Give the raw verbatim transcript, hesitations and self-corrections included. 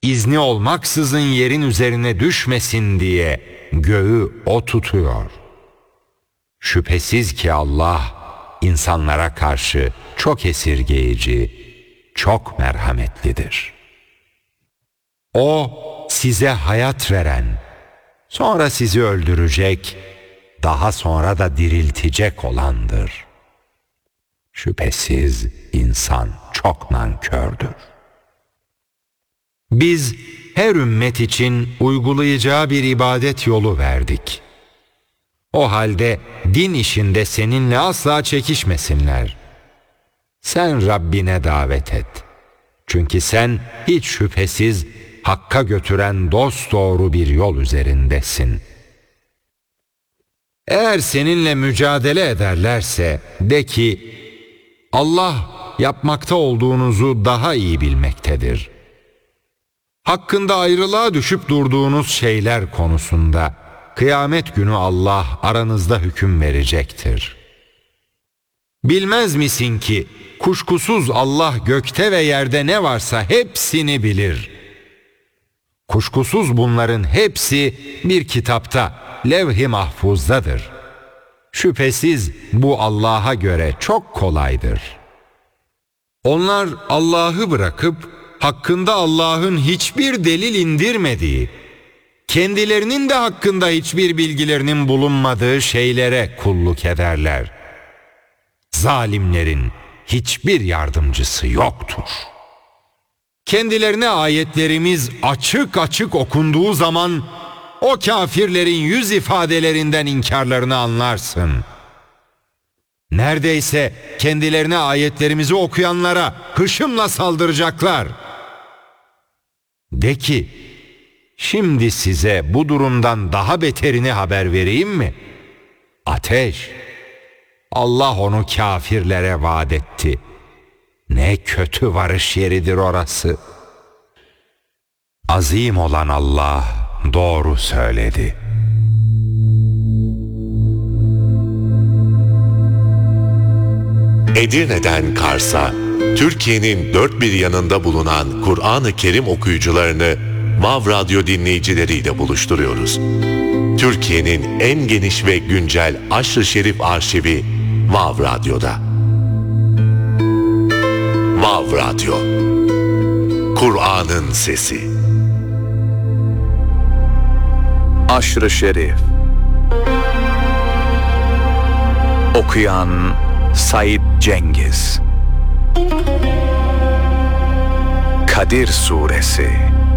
İzni olmaksızın yerin üzerine düşmesin diye göğü o tutuyor. Şüphesiz ki Allah insanlara karşı çok esirgeyici, çok merhametlidir. O size hayat veren, sonra sizi öldürecek, daha sonra da diriltecek olandır. Şüphesiz insan çok nankördür. Biz her ümmet için uygulayacağı bir ibadet yolu verdik. O halde din işinde seninle asla çekişmesinler. Sen Rabbine davet et. Çünkü sen hiç şüphesiz Hakk'a götüren dosdoğru bir yol üzerindesin. Eğer seninle mücadele ederlerse de ki, Allah yapmakta olduğunuzu daha iyi bilmektedir. Hakkında ayrılığa düşüp durduğunuz şeyler konusunda kıyamet günü Allah aranızda hüküm verecektir. Bilmez misin ki kuşkusuz Allah gökte ve yerde ne varsa hepsini bilir. Kuşkusuz bunların hepsi bir kitapta, levh-i mahfuzdadır. Şüphesiz bu Allah'a göre çok kolaydır. Onlar Allah'ı bırakıp hakkında Allah'ın hiçbir delil indirmediği, kendilerinin de hakkında hiçbir bilgilerinin bulunmadığı şeylere kulluk ederler. Zalimlerin hiçbir yardımcısı yoktur. Kendilerine ayetlerimiz açık açık okunduğu zaman o kafirlerin yüz ifadelerinden inkarlarını anlarsın. Neredeyse kendilerine ayetlerimizi okuyanlara hışımla saldıracaklar. De ki, şimdi size bu durumdan daha beterini haber vereyim mi? Ateş. Allah onu kafirlere vaat etti. Ne kötü varış yeridir orası. Azim olan Allah doğru söyledi. Edirne'den Kars'a, Türkiye'nin dört bir yanında bulunan Kur'an-ı Kerim okuyucularını Vav Radyo dinleyicileriyle buluşturuyoruz. Türkiye'nin en geniş ve güncel aşr-ı şerif arşivi Vav Radyo'da. Vav Radyo, Kur'an'ın sesi. Aşr-ı Şerif. Okuyan Said Cengiz. Kadir Suresi.